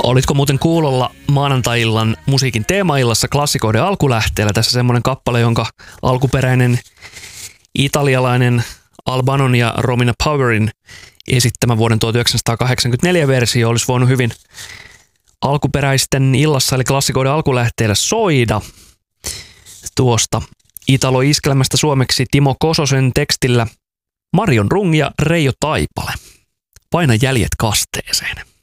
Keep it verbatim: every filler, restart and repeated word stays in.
Olitko muuten kuulolla maanantai-illan musiikin teemaillassa klassikoiden alkulähteellä? Tässä semmoinen kappale, jonka alkuperäinen italialainen Albanon ja Romina Powerin esittämä vuoden tuhatyhdeksänsataakahdeksankymmentäneljä versio olisi voinut hyvin alkuperäisten illassa eli klassikoiden alkulähteellä soida. Tuosta Italo-iskelmästä suomeksi Timo Kososen tekstillä Marion Rung ja Reijo Taipale. Paina jäljet kasteeseen.